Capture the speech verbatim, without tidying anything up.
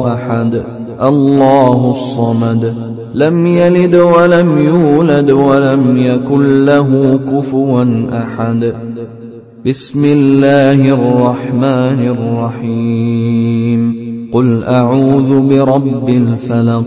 أحد الله الصمد لم يلد ولم يولد ولم يكن له كفوا أحد. بسم الله الرحمن الرحيم. قل أعوذ برب الفلق